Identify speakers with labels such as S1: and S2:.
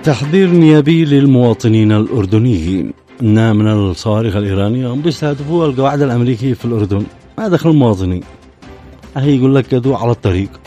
S1: تحذير نيابي للمواطنين الأردنيين إنها من الصواريخ الإيرانية هم بيستهدفوا القواعد الأمريكية في الأردن. ما دخل المواطنين، أهي يقول لك كدو على الطريق